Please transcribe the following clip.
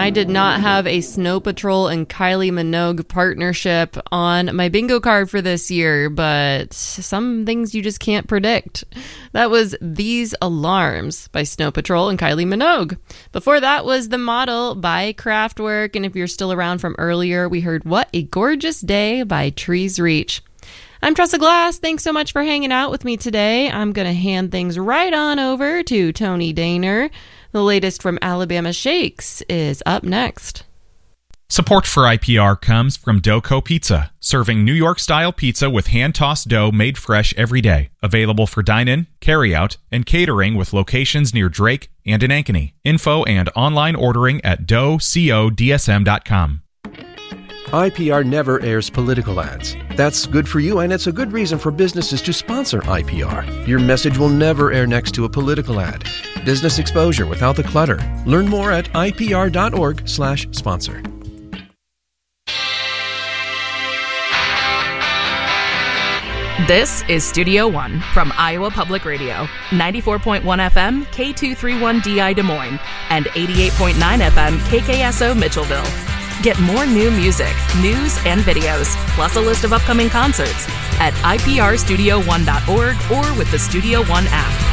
I did not have a Snow Patrol and Kylie Minogue partnership on my bingo card for this year, but some things you just can't predict. That was These Alarms by Snow Patrol and Kylie Minogue. Before that was The Model by Kraftwerk, and if you're still around from earlier, we heard What a Gorgeous Day by Trees Reach. I'm Tressa Glass. Thanks so much for hanging out with me today. I'm going to hand things right on over to Tony Daner. The latest from Alabama Shakes is up next. Support for IPR comes from Doughco Pizza, serving New York-style pizza with hand-tossed dough made fresh every day. Available for dine-in, carry-out, and catering with locations near Drake and in Ankeny. Info and online ordering at doughcodsm.com. IPR never airs political ads. That's good for you, and it's a good reason for businesses to sponsor IPR. Your message will never air next to a political ad. Business exposure without the clutter. Learn more at ipr.org/sponsor. This is Studio One from Iowa Public Radio, 94.1 FM, K231DI Des Moines, and 88.9 FM, KKSO Mitchellville. Get more new music, news, and videos, plus a list of upcoming concerts at iprstudio1.org or with the Studio One app.